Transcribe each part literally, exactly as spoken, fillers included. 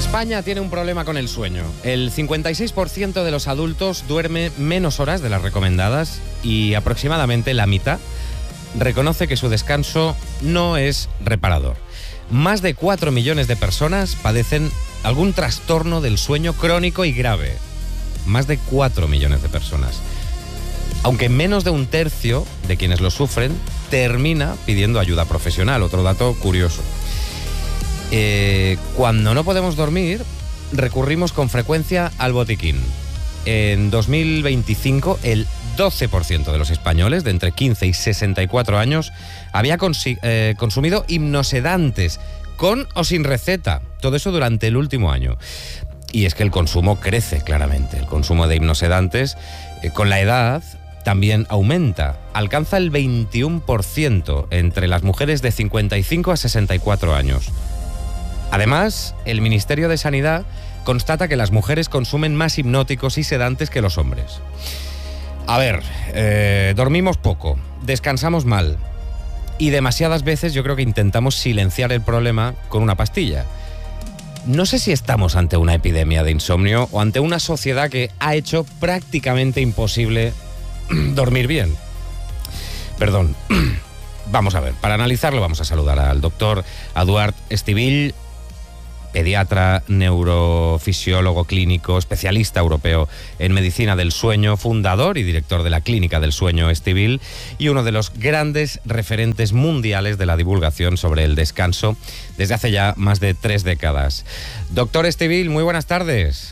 España tiene un problema con el sueño. El cincuenta y seis por ciento de los adultos duerme menos horas de las recomendadas y aproximadamente la mitad reconoce que su descanso no es reparador. Más de cuatro millones de personas padecen algún trastorno del sueño crónico y grave. Más de cuatro millones de personas. Aunque menos de un tercio de quienes lo sufren termina pidiendo ayuda profesional. Otro dato curioso. Eh, cuando no podemos dormir, recurrimos con frecuencia al botiquín. En dos mil veinticinco, el doce por ciento de los españoles de entre quince y sesenta y cuatro años había consi- eh, consumido hipnosedantes, con o sin receta. Todo eso durante el último año. Y es que el consumo crece claramente. El consumo de hipnosedantes eh, con la edad también aumenta. Alcanza el veintiuno por ciento entre las mujeres de cincuenta y cinco a sesenta y cuatro años. Además, el Ministerio de Sanidad constata que las mujeres consumen más hipnóticos y sedantes que los hombres. A ver, eh, dormimos poco, descansamos mal y demasiadas veces yo creo que intentamos silenciar el problema con una pastilla. No sé si estamos ante una epidemia de insomnio o ante una sociedad que ha hecho prácticamente imposible dormir bien. Perdón. Vamos a ver, para analizarlo vamos a saludar al doctor Eduard Estivill, pediatra, neurofisiólogo clínico, especialista europeo en medicina del sueño, fundador y director de la Clínica del Sueño Estivill y uno de los grandes referentes mundiales de la divulgación sobre el descanso desde hace ya más de tres décadas. Doctor Estivill, muy buenas tardes.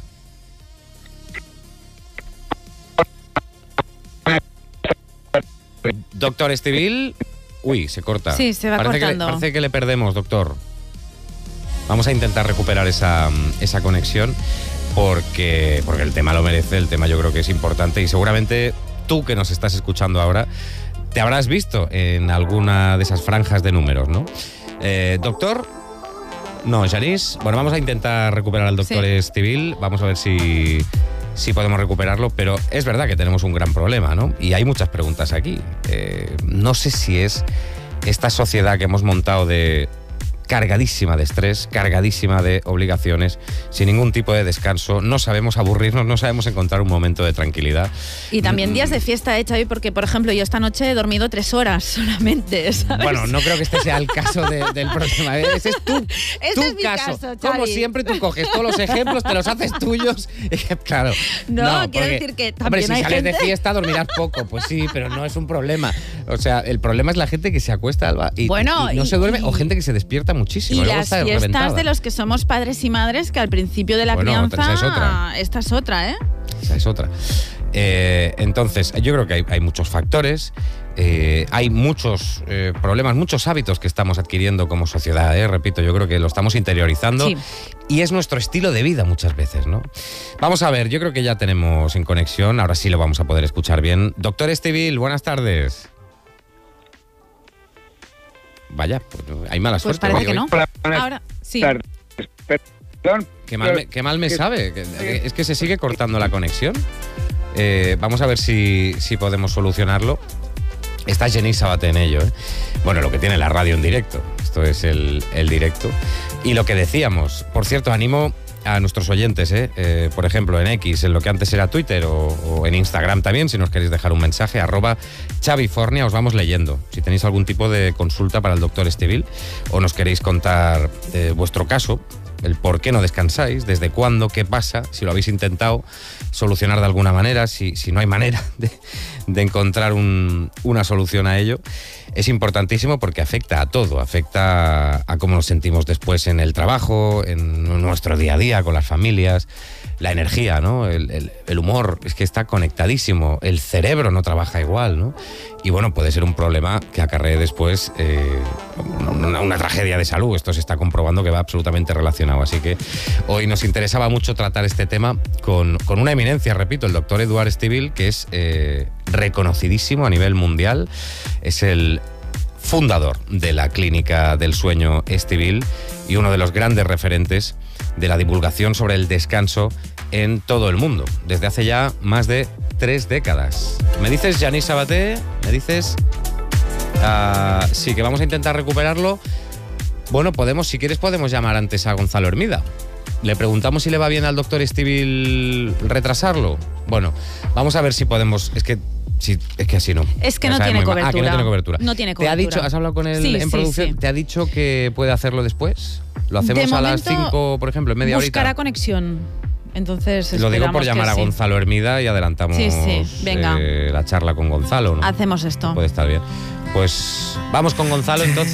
Doctor Estivill, uy, se corta. Sí, se va parece cortando. Que, parece que le perdemos, doctor. Vamos a intentar recuperar esa, esa conexión porque, porque el tema lo merece, el tema yo creo que es importante y seguramente tú que nos estás escuchando ahora te habrás visto en alguna de esas franjas de números, ¿no? Eh, doctor, no, Janice, bueno, vamos a intentar recuperar al doctor Sí. Estivill, vamos a ver si, si podemos recuperarlo, pero es verdad que tenemos un gran problema, ¿no? Y hay muchas preguntas aquí. Eh, no sé si es esta sociedad que hemos montado de cargadísima de estrés, cargadísima de obligaciones, sin ningún tipo de descanso, no sabemos aburrirnos, no sabemos encontrar un momento de tranquilidad. Y también días de fiesta, ¿eh, Xavi? Porque, por ejemplo, yo esta noche he dormido tres horas solamente, ¿sabes? Bueno, no creo que este sea el caso de, del problema. Ese es tu, Este tu es mi caso. caso, Xavi. Como siempre, tú coges todos los ejemplos, te los haces tuyos. Claro. No, quiero porque, decir que también hombre, si hay sales gente... de fiesta, dormirás poco. Pues sí, pero no es un problema. O sea, el problema es la gente que se acuesta, Alba, y, Bueno, y no y- se duerme, y- o gente que se despierta muchísimo. Y luego las está fiestas reventada. de los que somos padres y madres, que al principio de la Bueno, crianza... esa es otra. Esta es otra, ¿eh? Esa es otra. Eh, entonces, yo creo que hay, hay muchos factores, eh, hay muchos eh, problemas, muchos hábitos que estamos adquiriendo como sociedad, ¿eh? Repito, yo creo que lo estamos interiorizando Sí. y es nuestro estilo de vida muchas veces, ¿no? Vamos a ver, yo creo que ya tenemos en conexión, ahora sí lo vamos a poder escuchar bien. Doctor Estivill, buenas tardes. Vaya, pues hay mala Pues suerte. parece hoy, que hoy. no. Hola, buenas Ahora, sí. tardes. Perdón. Qué mal, me, qué mal me que- sabe. que- Es que se sigue cortando la conexión. Eh, vamos a ver si, si podemos solucionarlo. Está Janice Sabaté en ello, ¿eh? Bueno, lo que tiene la radio en directo. Esto es el, el directo. Y lo que decíamos, por cierto, animo a nuestros oyentes, ¿eh? Eh, por ejemplo, en X, en lo que antes era Twitter, o, o en Instagram también, si nos queréis dejar un mensaje, arroba Xavifornia, os vamos leyendo. Si tenéis algún tipo de consulta para el doctor Estivill o nos queréis contar eh, vuestro caso, el por qué no descansáis, desde cuándo, qué pasa, si lo habéis intentado solucionar de alguna manera, si, si no hay manera de, de encontrar un, una solución a ello, es importantísimo porque afecta a todo, afecta a cómo nos sentimos después en el trabajo, en nuestro día a día, con las familias, la energía, ¿no? El, el, el humor, es que está conectadísimo, el cerebro no trabaja igual, ¿no? Y bueno, puede ser un problema que acarree después eh, una, una tragedia de salud. Esto se está comprobando que va absolutamente relacionado. Así que hoy nos interesaba mucho tratar este tema con, con una eminencia, repito, el doctor Eduard Estivill, que es eh, reconocidísimo a nivel mundial. Es el fundador de la Clínica del Sueño Estivill y uno de los grandes referentes de la divulgación sobre el descanso en todo el mundo, desde hace ya más de tres décadas. ¿Me dices, Janice Sabaté? ¿Me dices? Uh, sí, que vamos a intentar recuperarlo. Bueno, podemos, si quieres, podemos llamar antes a Gonzalo Hermida. ¿Le preguntamos si le va bien al doctor Estíbil retrasarlo? Bueno, vamos a ver si podemos... Es que... Sí, es que así no. Es que Me no sabe tiene muy mal. cobertura. Ah, que no tiene cobertura. No tiene ¿Te ha cobertura. dicho, has hablado con él Sí, en sí, producción? sí. ¿Te ha dicho que puede hacerlo después? ¿Lo hacemos De a las momento, cinco, por ejemplo, en media horita? Buscará conexión. Entonces, Lo digo por esperamos llamar que a sí. Gonzalo Hermida y adelantamos Sí, sí, venga. eh, la charla con Gonzalo, ¿no? Hacemos esto. Puede estar bien. Pues vamos con Gonzalo entonces.